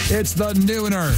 It's the Nooner.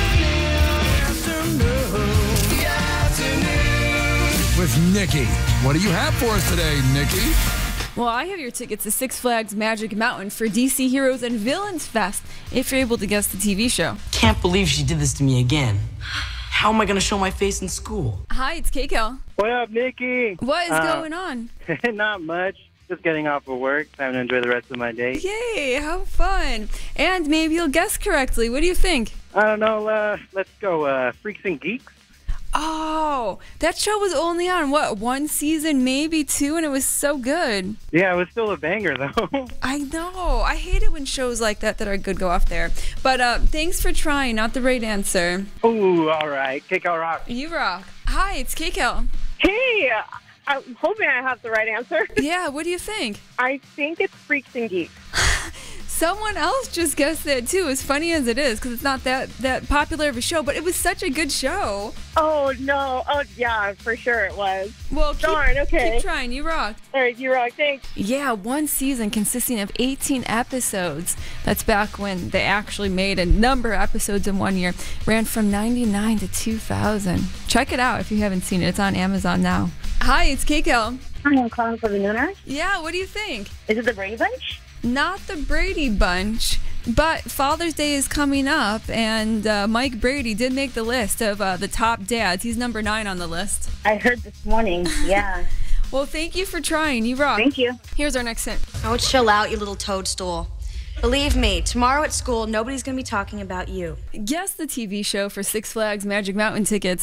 With Nikki. What do you have for us today, Nikki? Well, I have your tickets to Six Flags Magic Mountain for DC Heroes and Villains Fest, if you're able to guess the TV show. Can't believe she did this to me again. How am I going to show my face in school? Hi, it's KCal. What up, Nikki? What is going on? Not much. Just getting off of work. Time to enjoy the rest of my day. Yay, how fun. And maybe you'll guess correctly. What do you think? I don't know. Let's go Freaks and Geeks. Oh, that show was only on, one season, maybe two, and it was so good. Yeah, it was still a banger, though. I know. I hate it when shows like that are good go off there. But thanks for trying. Not the right answer. Ooh, all right. KCal rock. You rock. Hi, it's KCal. Hey, I'm hoping I have the right answer. Yeah, what do you think? I think it's Freaks and Geeks. Someone else just guessed that too, as funny as it is, because it's not that popular of a show, but it was such a good show. Oh, no. Oh, yeah, for sure it was. Well, Darn, okay. Keep trying. You rock. All right, you rock. Thanks. Yeah, one season consisting of 18 episodes. That's back when they actually made a number of episodes in 1 year. Ran from 99 to 2000. Check it out if you haven't seen it. It's on Amazon now. Hi, it's KCal. Hi, I'm calling for the Nooner. Yeah, what do you think? Is it the Brady Bunch? Not the Brady Bunch, but Father's Day is coming up, and Mike Brady did make the list of the top dads. He's number 9 on the list. I heard this morning, yeah. Well, thank you for trying. You rock. Thank you. Here's our next hint. Oh, chill out, you little toadstool. Believe me, tomorrow at school, nobody's going to be talking about you. Guess the TV show for Six Flags Magic Mountain tickets,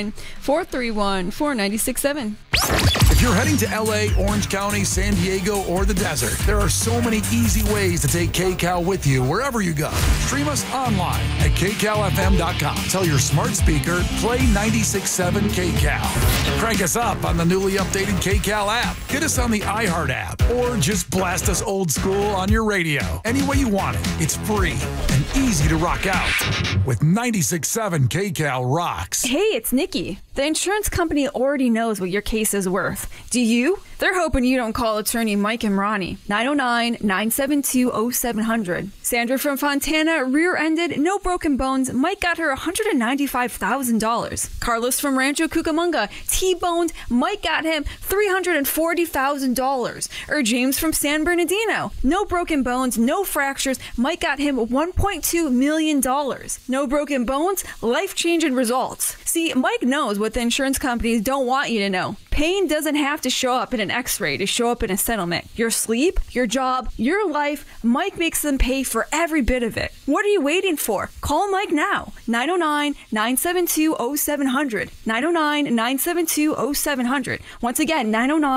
909-431-4967. If you're heading to LA, Orange County, San Diego, or the desert, there are so many easy ways to take KCal with you wherever you go. Stream us online at kcalfm.com. Tell your smart speaker, play 96.7 KCal. Crank us up on the newly updated KCal app. Get us on the iHeart app, or just blast us old school on your radio. Any way you want it, it's free and easy to rock out with 96.7 KCal rocks. Hey, it's Nikki. The insurance company already knows what your case is worth. Do you? They're hoping you don't call attorney Mike and Ronnie. 909-972-0700. Sandra from Fontana rear-ended, no broken bones. Mike got her $195,000. Carlos from Rancho Cucamonga T-boned. Mike got him $340,000. Or James from San Bernardino. No broken bones, no fractures. Mike got him $1.2 million. No broken bones, life-changing results. See, Mike knows what the insurance companies don't want you to know. Pain doesn't have to show up in an x-ray to show up in a settlement. Your sleep, your job, your life, Mike makes them pay for every bit of it. What are you waiting for? Call Mike now. 909-972-0700. 909-972-0700. Once again,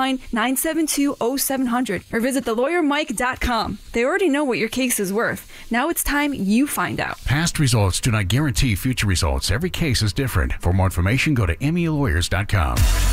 909-972-0700. Or visit thelawyermike.com. They already know what your case is worth. Now it's time you find out. Past results do not guarantee future results. Every case is different. For more information, go to emmylawyers.com.